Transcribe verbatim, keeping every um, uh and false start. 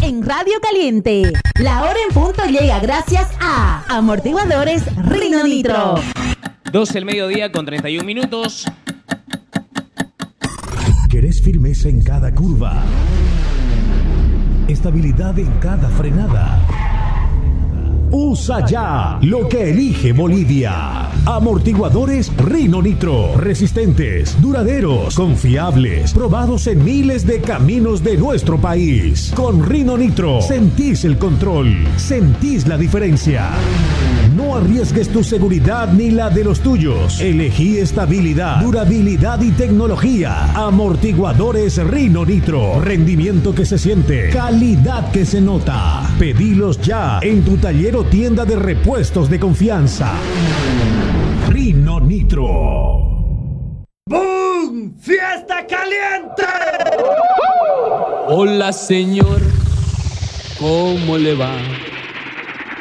en Radio Caliente. La hora en punto llega gracias a Amortiguadores Rino Nitro. doce del mediodía con treinta y un minutos. ¿Querés firmeza en cada curva? Estabilidad en cada frenada. Usa ya lo que elige Bolivia. Amortiguadores Rino Nitro. Resistentes, duraderos, confiables, probados en miles de caminos de nuestro país. Con Rino Nitro sentís el control, sentís la diferencia. No arriesgues tu seguridad ni la de los tuyos. Elegí estabilidad, durabilidad y tecnología. Amortiguadores Rino Nitro. Rendimiento que se siente, calidad que se nota. Pedilos ya en tu taller o tienda de repuestos de confianza. Rino Nitro. ¡Boom! ¡Fiesta caliente! Hola, señor. ¿Cómo le va?